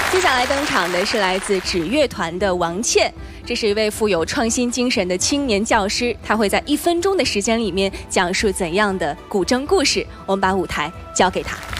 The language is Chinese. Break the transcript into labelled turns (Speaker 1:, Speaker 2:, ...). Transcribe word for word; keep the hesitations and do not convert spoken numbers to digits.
Speaker 1: 接下来登场的是来自指乐团的王倩，这是一位富有创新精神的青年教师，他会在一分钟的时间里面讲述怎样的古筝故事。我们把舞台交给他。